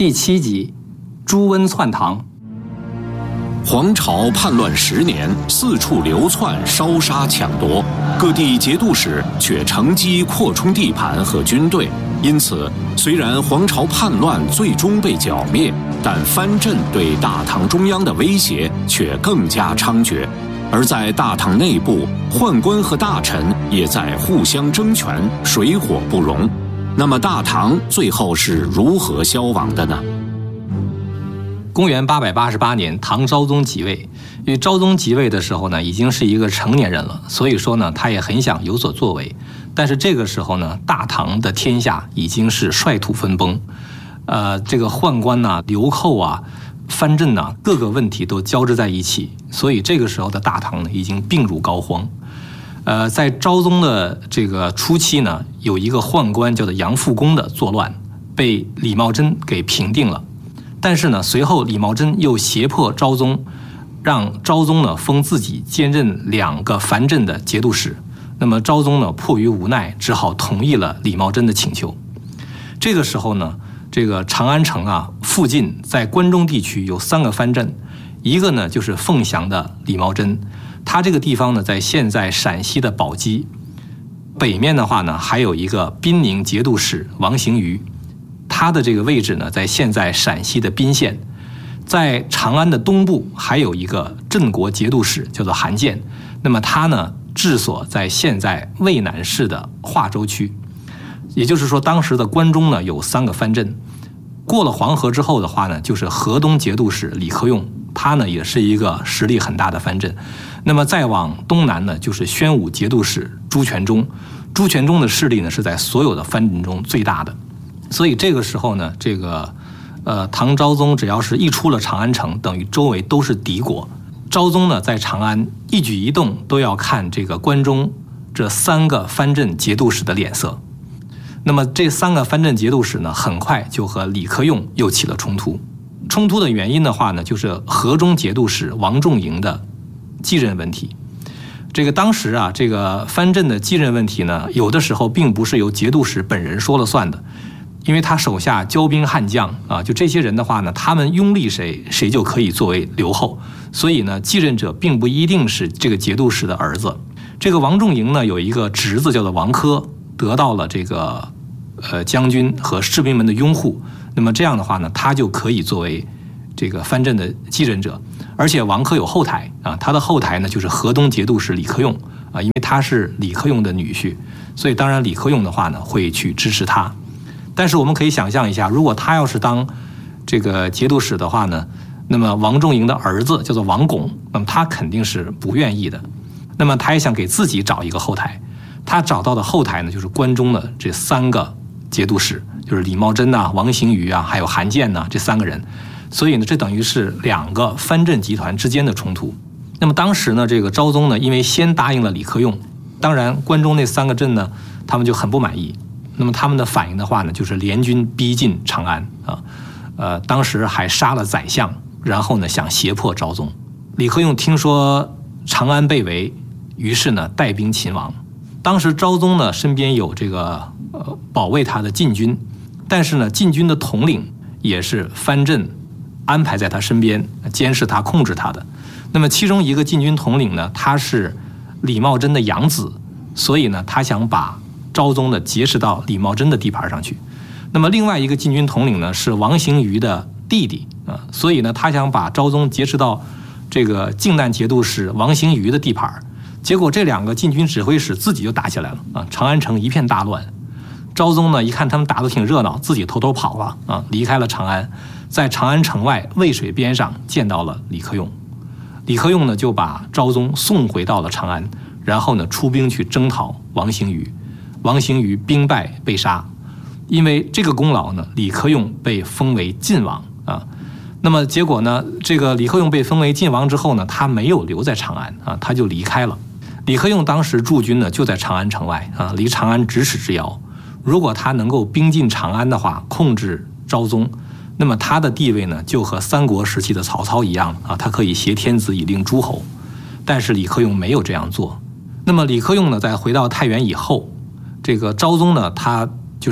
第7集，朱温篡唐。 黄巢叛乱10年，四处流窜，烧杀抢夺，各地节度使却乘机扩充地盘和军队。因此，虽然黄巢叛乱最终被剿灭，但藩镇对大唐中央的威胁却更加猖獗。而在大唐内部，宦官和大臣也在互相争权，水火不容。那么大唐最后是如何消亡的呢？ 公元888年，唐昭宗即位。因为昭宗即位的时候呢，已经是一个成年人了，所以说呢，他也很想有所作为。但是这个时候呢，大唐的天下已经是率土分崩，这个宦官呐、流寇啊、藩镇呐，各个问题都交织在一起，所以这个时候的大唐呢，已经病入膏肓。在昭宗的这个初期呢，有一个宦官叫做杨复恭的作乱，被李茂贞给平定了。但是呢，随后李茂贞又胁迫昭宗，让昭宗呢封自己兼任2个藩镇的节度使。那么昭宗呢迫于无奈，只好同意了李茂贞的请求。这个时候呢，这个长安城啊附近在关中地区有3个藩镇，一个呢就是凤翔的李茂贞，他这个地方呢在现在陕西的宝鸡。北面的话呢还有一个滨宁节度使王行瑜，他的这个位置呢在现在陕西的彬县。在长安的东部还有一个镇国节度使叫做韩建，那么他呢治所在现在渭南市的华州区。也就是说，当时的关中呢有3个藩镇。过了黄河之后的话呢，就是河东节度使李克用，他呢也是一个实力很大的藩镇。那么再往东南呢，就是宣武节度使朱全忠。朱全忠的势力呢是在所有的藩镇中最大的。所以这个时候呢，这个唐昭宗只要是一出了长安城，等于周围都是敌国。昭宗呢在长安一举一动都要看这个关中这3个藩镇节度使的脸色。那么这3个藩镇节度使呢，很快就和李克用又起了冲突。冲突的原因的话呢，就是河中节度使王仲营的继任问题。这个当时啊，这个藩镇的继任问题呢，有的时候并不是由节度使本人说了算的。因为他手下骄兵悍将啊，就这些人的话呢，他们拥立谁，谁就可以作为留后。所以呢，继任者并不一定是这个节度使的儿子。这个王仲营呢，有一个侄子叫做王珂，得到了这个将军和士兵们的拥护。那么这样的话呢，他就可以作为这个藩镇的继任者。而且王珂有后台啊，他的后台呢就是河东节度使李克用啊，因为他是李克用的女婿，所以当然李克用的话呢会去支持他。但是我们可以想象一下，如果他要是当这个节度使的话呢，那么王仲营的儿子叫做王拱，那么他肯定是不愿意的。那么他也想给自己找一个后台，他找到的后台呢，就是关中的这3个节度使，就是李茂贞呐、王行瑜啊，还有韩建呐，这3个人。所以呢，这等于是2个藩镇集团之间的冲突。那么当时呢，这个昭宗呢，因为先答应了李克用，当然关中那3个镇呢，他们就很不满意。那么他们的反应的话呢，就是联军逼近长安啊，当时还杀了宰相，然后呢想胁迫昭宗。李克用听说长安被围，于是呢带兵勤王。当时昭宗呢身边有这个保卫他的禁军，但是呢禁军的统领也是藩镇安排在他身边监视他、控制他的。那么其中一个禁军统领呢，他是李茂贞的养子，所以呢他想把昭宗的劫持到李茂贞的地盘上去。那么另外一个禁军统领呢是王行瑜的弟弟啊，所以呢他想把昭宗劫持到这个靖难节度使王行瑜的地盘。结果这2个禁军指挥使自己就打起来了啊，长安城一片大乱。昭宗呢一看他们打得挺热闹，自己偷偷跑了啊，离开了长安，在长安城外渭水边上见到了李克用。李克用呢就把昭宗送回到了长安，然后呢出兵去征讨王行瑜。王行瑜兵败被杀，因为这个功劳呢，李克用被封为晋王啊。那么结果呢，这个李克用被封为晋王之后呢，他没有留在长安啊，他就离开了。李克用当时驻军呢就在长安城外啊，离长安咫尺之遥。如果他能够兵进长安的话，控制昭宗，那么他的地位呢就和三国时期的曹操一样啊，他可以挟天子以令诸侯。但是李克用没有这样做。那么李克用呢，在回到太原以后，这个昭宗呢，他就是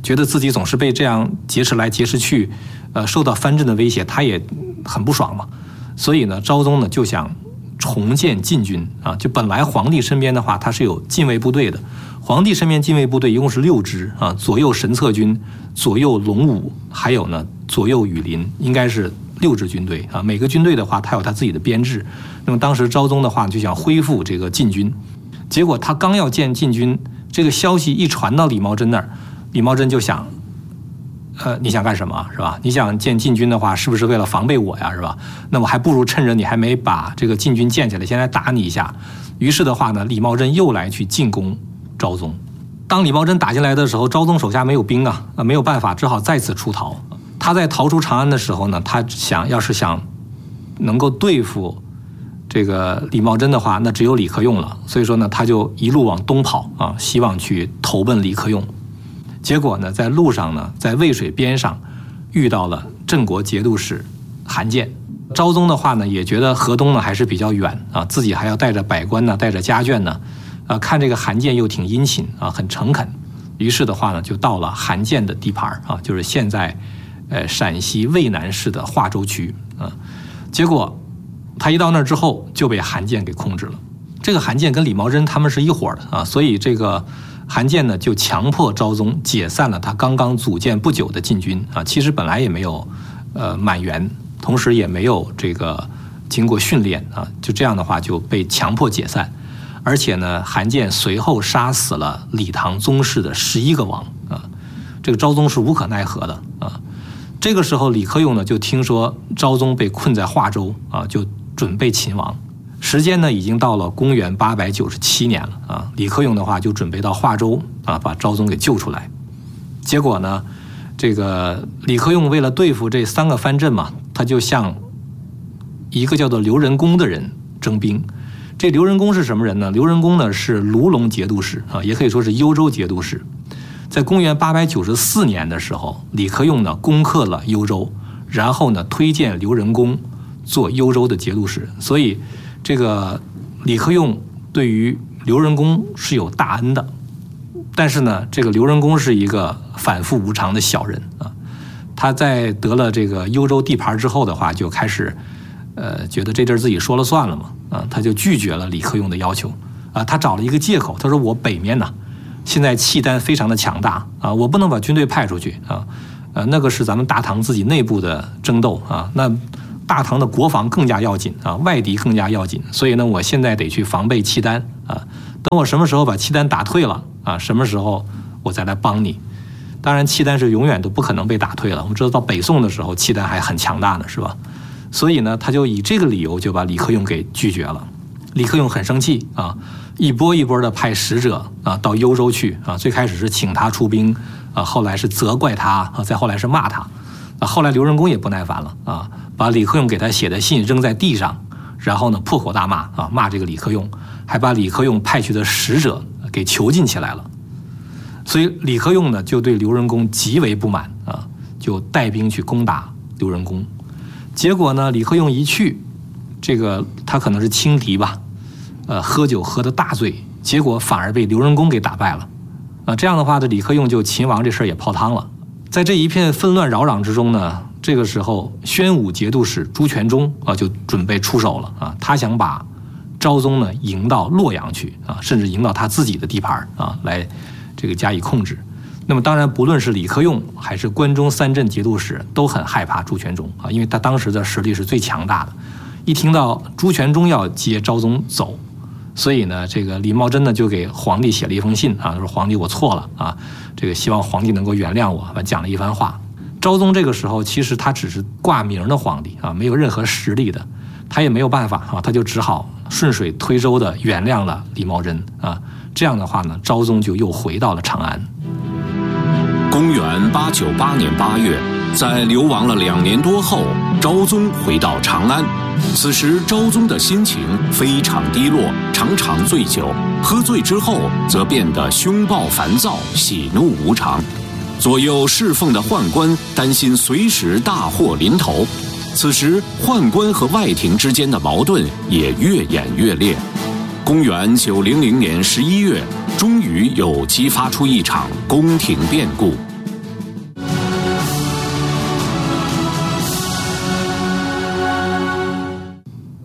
觉得自己总是被这样劫持来劫持去，受到藩镇的威胁，他也很不爽嘛。所以呢，昭宗呢就想重建禁军啊，就本来皇帝身边的话，他是有禁卫部队的，皇帝身边禁卫部队一共是6支啊，左右神策军，左右龙武，还有呢左右羽林，应该是6支军队啊。每个军队的话，他有他自己的编制。那么当时昭宗的话就想恢复这个禁军，结果他刚要建禁军，这个消息一传到李茂贞那儿，李茂贞就想，你想干什么是吧？你想建禁军的话，是不是为了防备我呀，是吧？那我还不如趁着你还没把这个禁军建起来，先来打你一下。于是的话呢，李茂贞又来去进攻昭宗。当李茂贞打进来的时候，昭宗手下没有兵啊，没有办法，只好再次出逃。他在逃出长安的时候呢，他要是想能够对付这个李茂贞的话，那只有李克用了。所以说呢，他就一路往东跑啊，希望去投奔李克用。结果呢，在路上呢，在渭水边上遇到了镇国节度使韩建。昭宗的话呢，也觉得河东呢还是比较远啊，自己还要带着百官呢，带着家眷呢，看这个韩建又挺殷勤啊，很诚恳。于是的话呢，就到了韩建的地盘啊，就是现在陕西渭南市的华州区啊。结果他一到那儿之后就被韩建给控制了。这个韩建跟李茂贞他们是一伙的啊，所以这个韩建呢就强迫昭宗解散了他刚刚组建不久的禁军啊，其实本来也没有满员，同时也没有这个经过训练啊，就这样的话就被强迫解散。而且呢，韩建随后杀死了李唐宗室的11个王啊，这个昭宗是无可奈何的啊。这个时候，李克用呢就听说昭宗被困在华州啊，就准备勤王。时间呢已经到了公元897年了啊，李克用的话就准备到华州啊，把昭宗给救出来。结果呢，这个李克用为了对付这3个藩镇嘛，他就向一个叫做刘仁恭的人征兵。这刘仁恭是什么人呢？刘仁恭呢是卢龙节度使啊，也可以说是幽州节度使。在公元894年的时候，李克用呢攻克了幽州，然后呢推荐刘仁恭做幽州的节度使。所以这个李克用对于刘仁恭是有大恩的。但是呢，这个刘仁恭是一个反复无常的小人啊。他在得了这个幽州地盘之后的话，就开始觉得这地儿自己说了算了嘛啊，他就拒绝了李克用的要求啊。他找了一个借口，他说我北面呢现在契丹非常的强大啊，我不能把军队派出去啊，那个是咱们大唐自己内部的争斗啊，那大唐的国防更加要紧啊，外敌更加要紧，所以呢，我现在得去防备契丹啊。等我什么时候把契丹打退了啊，什么时候我再来帮你。当然，契丹是永远都不可能被打退了。我们知道到北宋的时候，契丹还很强大呢，是吧？所以呢，他就以这个理由就把李克用给拒绝了。李克用很生气啊，一波一波的派使者啊到幽州去啊。最开始是请他出兵啊，后来是责怪他啊，再后来是骂他啊。后来刘仁恭也不耐烦了啊，把李克用给他写的信扔在地上，然后呢破口大骂啊，骂这个李克用，还把李克用派去的使者给囚禁起来了。所以李克用呢就对刘仁恭极为不满啊，就带兵去攻打刘仁恭。结果呢，李克用一去，这个他可能是轻敌吧，喝酒喝得大醉，结果反而被刘仁恭给打败了啊。这样的话，这李克用就秦王这事儿也泡汤了。在这一片纷乱扰攘之中呢，这个时候宣武节度使朱全忠啊就准备出手了啊，他想把昭宗呢迎到洛阳去啊，甚至迎到他自己的地盘啊，来这个加以控制。那么当然，不论是李克用还是关中3镇节度使，都很害怕朱全忠啊，因为他当时的实力是最强大的。一听到朱全忠要接昭宗走，所以呢，这个李茂贞呢就给皇帝写了一封信啊，说皇帝我错了啊，这个希望皇帝能够原谅我，讲了一番话。昭宗这个时候其实他只是挂名的皇帝啊，没有任何实力的，他也没有办法啊，他就只好顺水推舟的原谅了李茂贞啊。这样的话呢，昭宗就又回到了长安。 公元898年8月，在流亡了2年多后，昭宗回到长安。此时昭宗的心情非常低落，常常醉酒，喝醉之后则变得凶暴烦躁，喜怒无常。左右侍奉的宦官担心随时大祸临头，此时宦官和外廷之间的矛盾也越演越烈。公元900年11月，终于又激发出一场宫廷变故。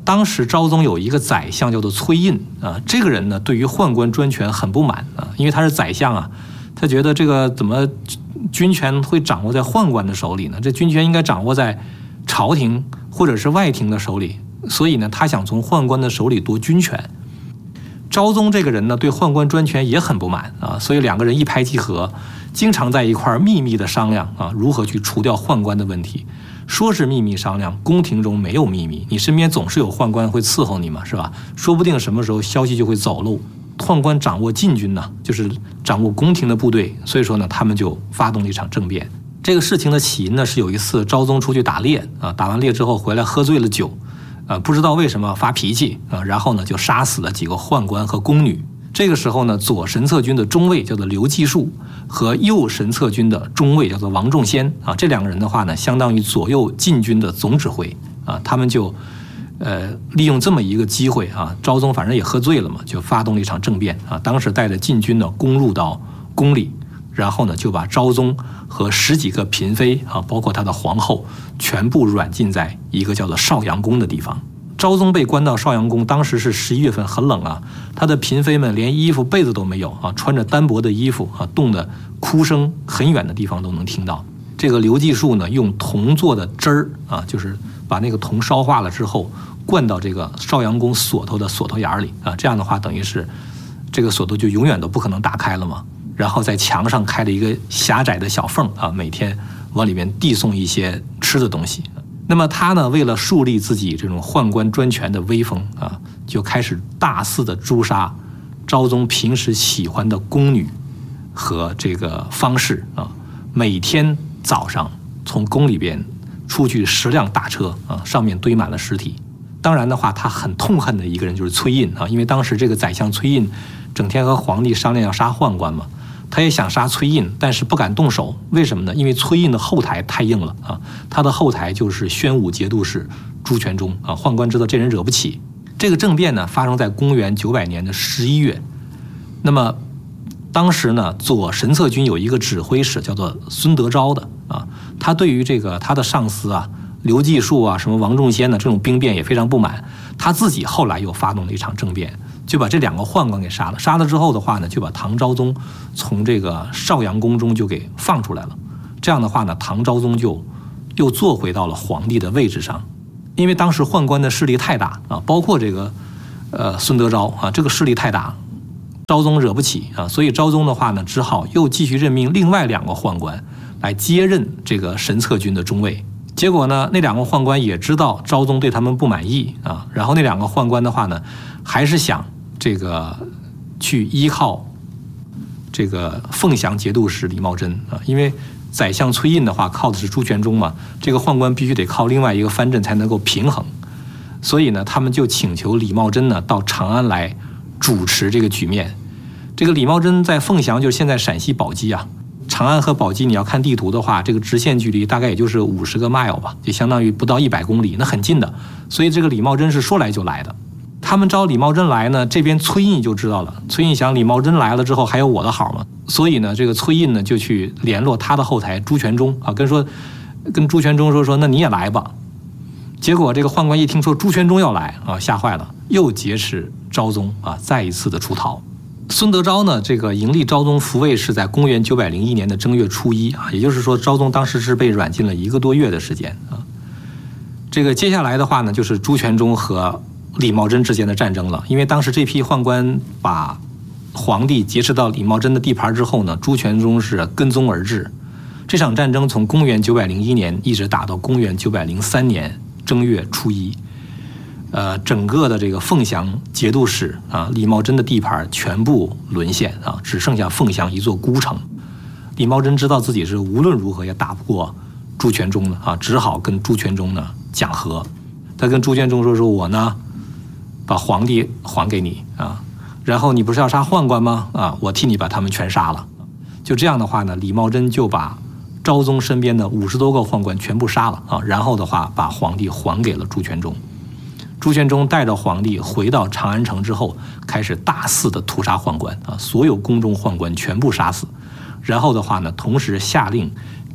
当时昭宗有一个宰相叫做崔胤啊，这个人呢对于宦官专权很不满啊，因为他是宰相啊，他觉得这个怎么军权会掌握在宦官的手里呢？这军权应该掌握在朝廷或者是外廷的手里，所以呢，他想从宦官的手里夺军权。昭宗这个人呢，对宦官专权也很不满啊，所以两个人一拍即合，经常在一块儿秘密的商量啊，如何去除掉宦官的问题。说是秘密商量，宫廷中没有秘密，你身边总是有宦官会伺候你嘛，是吧？说不定什么时候消息就会走漏。宦官掌握禁军呢，就是掌握宫廷的部队，所以说呢，他们就发动了一场政变。这个事情的起因呢，是有一次昭宗出去打猎啊，打完猎之后回来喝醉了酒，不知道为什么发脾气啊，然后呢就杀死了几个宦官和宫女。这个时候呢，左神策军的中尉叫做刘继树，和右神策军的中尉叫做王仲先啊，这两个人的话呢，相当于左右禁军的总指挥啊，他们就利用这么一个机会啊，昭宗反正也喝醉了嘛，就发动了一场政变啊，当时带着禁军呢攻入到宫里，然后呢就把昭宗和10几个嫔妃啊，包括他的皇后，全部软禁在一个叫做少阳宫的地方。昭宗被关到少阳宫，当时是11月份，很冷啊，他的嫔妃们连衣服被子都没有啊，穿着单薄的衣服啊，冻得哭声很远的地方都能听到。这个刘继树呢，用铜做的汁儿啊，就是把那个铜烧化了之后，灌到这个少阳宫锁头的锁头眼里啊，这样的话等于是这个锁头就永远都不可能打开了嘛。然后在墙上开了一个狭窄的小缝啊，每天往里面递送一些吃的东西。那么他呢，为了树立自己这种宦官专权的威风啊，就开始大肆的诛杀昭宗平时喜欢的宫女和这个方士啊。每天早上从宫里边出去10辆大车啊，上面堆满了尸体。当然的话，他很痛恨的一个人就是崔胤啊，因为当时这个宰相崔胤整天和皇帝商量要杀宦官嘛。他也想杀崔胤，但是不敢动手，为什么呢？因为崔胤的后台太硬了啊，他的后台就是宣武节度使朱全忠啊，宦官知道这人惹不起。这个政变呢，发生在公元900年的11月。那么当时呢，左神策军有一个指挥使叫做孙德昭的啊，他对于这个他的上司啊刘继树啊什么王仲先呢这种兵变也非常不满，他自己后来又发动了一场政变。就把这2个宦官给杀了，杀了之后的话呢，就把唐昭宗从这个少阳宫中就给放出来了。这样的话呢，唐昭宗就又坐回到了皇帝的位置上。因为当时宦官的势力太大啊，包括这个孙德昭啊，这个势力太大，昭宗惹不起啊，所以昭宗的话呢，只好又继续任命另外2个宦官来接任这个神策军的中尉。结果呢，那2个宦官也知道昭宗对他们不满意啊，然后那2个宦官的话呢，还是想这个去依靠这个凤翔节度使李茂贞啊，因为宰相崔胤的话靠的是朱全忠嘛，这个宦官必须得靠另外一个藩镇才能够平衡，所以呢，他们就请求李茂贞呢到长安来主持这个局面。这个李茂贞在凤翔，就是现在陕西宝鸡啊，长安和宝鸡你要看地图的话，这个直线距离大概也就是50个 mile 吧，就相当于不到100公里，那很近的。所以这个李茂贞是说来就来的。他们招李茂贞来呢，这边崔胤就知道了。崔胤想，李茂贞来了之后还有我的好吗？所以呢，这个崔胤呢就去联络他的后台朱全忠啊，跟朱全忠说，那你也来吧。结果这个宦官一听说朱全忠要来啊，吓坏了，又劫持昭宗啊，再一次的出逃。孙德昭呢，这个迎立昭宗复位是在公元901年的正月初1啊，也就是说昭宗当时是被软禁了1个多月的时间啊。这个接下来的话呢，就是朱全忠和李茂贞之间的战争了。因为当时这批宦官把皇帝劫持到李茂贞的地盘之后呢，朱全忠是跟踪而至。这场战争从公元901年一直打到公元903年正月初1，整个的这个凤翔节度使啊李茂贞的地盘全部沦陷啊，只剩下凤翔一座孤城。李茂贞知道自己是无论如何也打不过朱全忠的啊，只好跟朱全忠呢讲和。他跟朱全忠说我呢把皇帝还给你啊，然后你不是要杀宦官吗？啊，我替你把他们全杀了。就这样的话呢，李茂贞就把昭宗身边的50多个宦官全部杀了啊，然后的话把皇帝还给了朱全忠。朱全忠带着皇帝回到长安城之后，开始大肆的屠杀宦官啊，所有宫中宦官全部杀死。然后的话呢，同时下令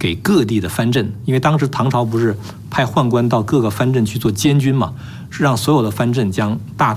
给各地的藩镇，因为当时唐朝不是派宦官到各个藩镇去做监军嘛，是让所有的藩镇将大